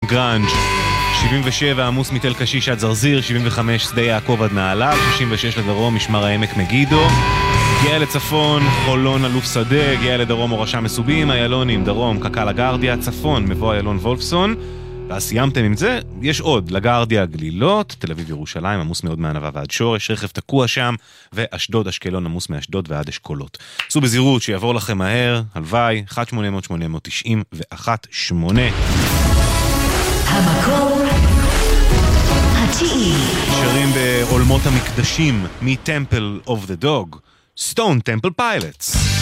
גרנג'. 77 עמוס מתל קשיש עד זרזיר, 75 שדה יעקב עד נעליו, 66 לדרום משמר העמק מגידו, הגיע לצפון חולון אלוף שדה, הגיע לדרום אורשה מסובים, איילונים, דרום קק"ל הגרדיה, צפון מבוא איילון וולפסון. ואז סיימתם עם זה, יש עוד, לגרדיה גלילות, תל אביב ירושלים, עמוס מאוד מענבה ועד שורש, רכב תקוע שם, ואשדוד אשקלון עמוס מאשדוד ועד אשכולות. עשו בזהירות שיעבור לכם מהר, הלוואי, 1-800-891-8. המקור התשיעי. שרים בעולמות המקדשים, מ-Temple of the Dog, Stone Temple Pilots.